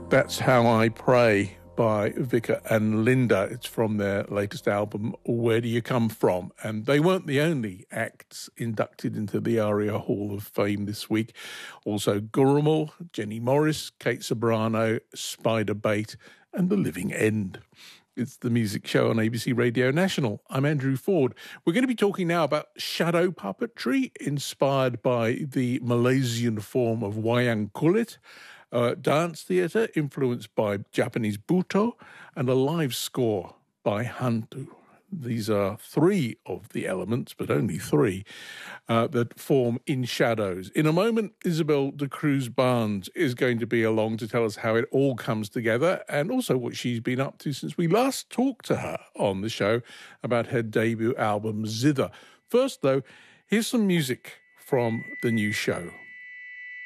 That's How I Pray by Vicar and Linda. It's from their latest album, Where Do You Come From? And they weren't the only acts inducted into the ARIA Hall of Fame this week. Also Gurrumul, Jenny Morris, Kate Sobrano, Spider Bait, and The Living End. It's the music show on ABC Radio National. I'm Andrew Ford. We're going to be talking now about shadow puppetry, inspired by the Malaysian form of wayang kulit, dance theatre influenced by Japanese Buto, and a live score by Hantu. These are three of the elements, but only three, that form In Shadows. In a moment, Isabel de Cruz Barnes is going to be along to tell us how it all comes together and also what she's been up to since we last talked to her on the show about her debut album, Zither. First, though, here's some music from the new show.